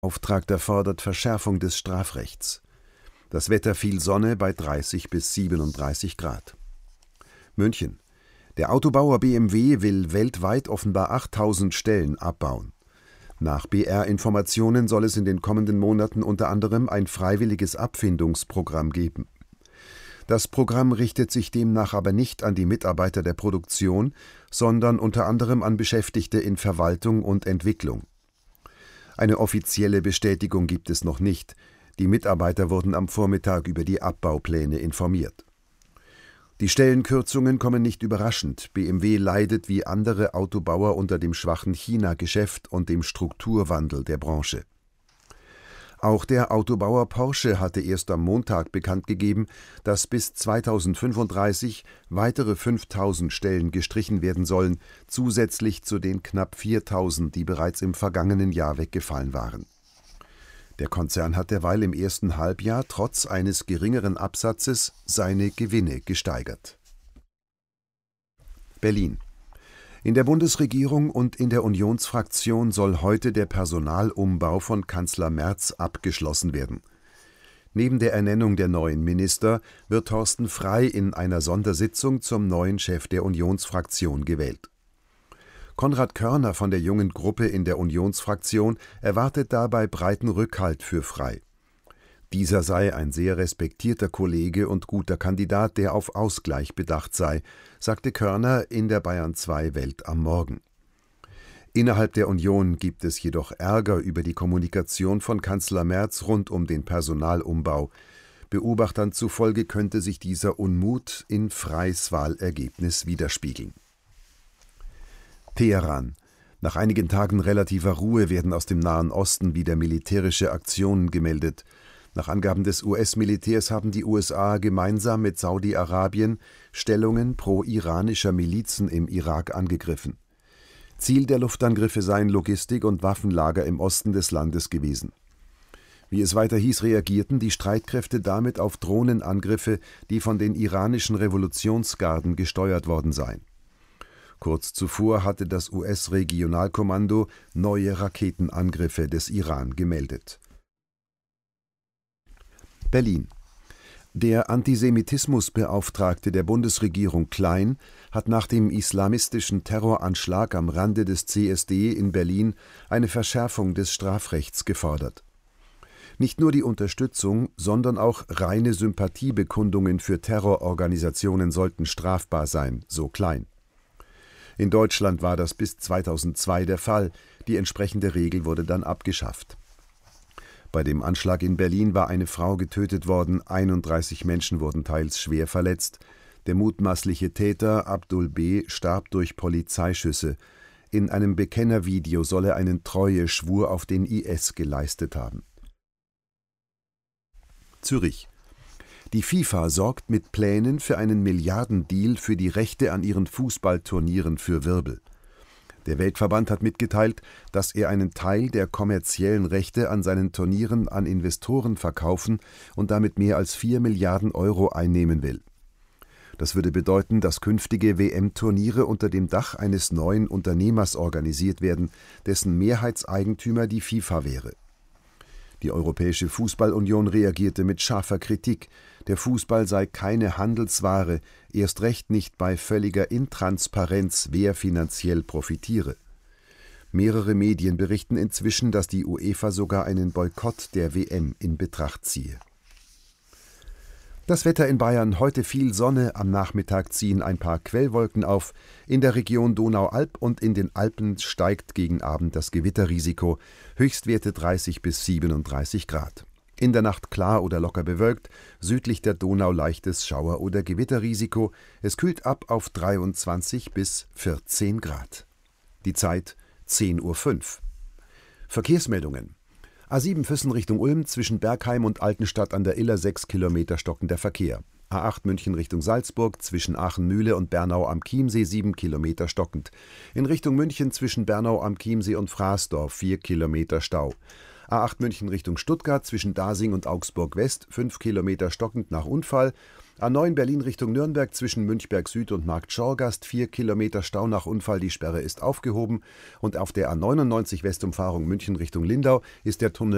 Beauftragter fordert Verschärfung des Strafrechts. Das Wetter viel Sonne bei 30 bis 37 Grad. München. Der Autobauer BMW will weltweit offenbar 8000 Stellen abbauen. Nach BR-Informationen soll es in den kommenden Monaten unter anderem ein freiwilliges Abfindungsprogramm geben. Das Programm richtet sich demnach aber nicht an die Mitarbeiter der Produktion, sondern unter anderem an Beschäftigte in Verwaltung und Entwicklung. Eine offizielle Bestätigung gibt es noch nicht. Die Mitarbeiter wurden am Vormittag über die Abbaupläne informiert. Die Stellenkürzungen kommen nicht überraschend. BMW leidet wie andere Autobauer unter dem schwachen China-Geschäft und dem Strukturwandel der Branche. Auch der Autobauer Porsche hatte erst am Montag bekannt gegeben, dass bis 2035 weitere 5000 Stellen gestrichen werden sollen, zusätzlich zu den knapp 4000, die bereits im vergangenen Jahr weggefallen waren. Der Konzern hat derweil im ersten Halbjahr trotz eines geringeren Absatzes seine Gewinne gesteigert. Berlin. In der Bundesregierung und in der Unionsfraktion soll heute der Personalumbau von Kanzler Merz abgeschlossen werden. Neben der Ernennung der neuen Minister wird Thorsten Frey in einer Sondersitzung zum neuen Chef der Unionsfraktion gewählt. Konrad Körner von der jungen Gruppe in der Unionsfraktion erwartet dabei breiten Rückhalt für Frey. Dieser sei ein sehr respektierter Kollege und guter Kandidat, der auf Ausgleich bedacht sei, sagte Körner in der Bayern 2 Welt am Morgen. Innerhalb der Union gibt es jedoch Ärger über die Kommunikation von Kanzler Merz rund um den Personalumbau. Beobachtern zufolge könnte sich dieser Unmut in Freys Wahlergebnis widerspiegeln. Teheran. Nach einigen Tagen relativer Ruhe werden aus dem Nahen Osten wieder militärische Aktionen gemeldet. Nach Angaben des US-Militärs haben die USA gemeinsam mit Saudi-Arabien Stellungen pro-iranischer Milizen im Irak angegriffen. Ziel der Luftangriffe seien Logistik- und Waffenlager im Osten des Landes gewesen. Wie es weiter hieß, reagierten die Streitkräfte damit auf Drohnenangriffe, die von den iranischen Revolutionsgarden gesteuert worden seien. Kurz zuvor hatte das US-Regionalkommando neue Raketenangriffe des Iran gemeldet. Berlin. Der Antisemitismusbeauftragte der Bundesregierung Klein hat nach dem islamistischen Terroranschlag am Rande des CSD in Berlin eine Verschärfung des Strafrechts gefordert. Nicht nur die Unterstützung, sondern auch reine Sympathiebekundungen für Terrororganisationen sollten strafbar sein, so Klein. In Deutschland war das bis 2002 der Fall, die entsprechende Regel wurde dann abgeschafft. Bei dem Anschlag in Berlin war eine Frau getötet worden, 31 Menschen wurden teils schwer verletzt. Der mutmaßliche Täter, Abdul B., starb durch Polizeischüsse. In einem Bekennervideo soll er einen Treueschwur auf den IS geleistet haben. Zürich. Die FIFA sorgt mit Plänen für einen Milliardendeal für die Rechte an ihren Fußballturnieren für Wirbel. Der Weltverband hat mitgeteilt, dass er einen Teil der kommerziellen Rechte an seinen Turnieren an Investoren verkaufen und damit mehr als 4 Milliarden Euro einnehmen will. Das würde bedeuten, dass künftige WM-Turniere unter dem Dach eines neuen Unternehmers organisiert werden, dessen Mehrheitseigentümer die FIFA wäre. Die Europäische Fußballunion reagierte mit scharfer Kritik. Der Fußball sei keine Handelsware, erst recht nicht bei völliger Intransparenz, wer finanziell profitiere. Mehrere Medien berichten inzwischen, dass die UEFA sogar einen Boykott der WM in Betracht ziehe. Das Wetter in Bayern: heute viel Sonne, am Nachmittag ziehen ein paar Quellwolken auf. In der Region Donau-Alb und in den Alpen steigt gegen Abend das Gewitterrisiko. Höchstwerte 30 bis 37 Grad. In der Nacht klar oder locker bewölkt, südlich der Donau leichtes Schauer- oder Gewitterrisiko. Es kühlt ab auf 23 bis 14 Grad. Die Zeit 10:05 Uhr. Verkehrsmeldungen. A7 Füssen Richtung Ulm, zwischen Bergheim und Altenstadt an der Iller 6 Kilometer stockender Verkehr. A8 München Richtung Salzburg, zwischen Aachen-Mühle und Bernau am Chiemsee 7 Kilometer stockend. In Richtung München zwischen Bernau am Chiemsee und Fraßdorf 4 Kilometer Stau. A8 München Richtung Stuttgart, zwischen Dasing und Augsburg West 5 Kilometer stockend nach Unfall. A9 Berlin Richtung Nürnberg, zwischen Münchberg Süd und Markt Schorgast 4 Kilometer Stau nach Unfall, die Sperre ist aufgehoben. Und auf der A99 Westumfahrung München Richtung Lindau ist der Tunnel